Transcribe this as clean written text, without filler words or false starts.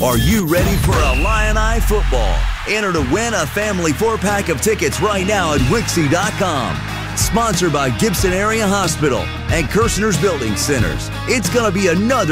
Are you ready for Illini football? Enter to win a family 4-pack of tickets right now at Wixie.com. Sponsored by Gibson Area Hospital and Kirshner's Building Centers. It's going to be another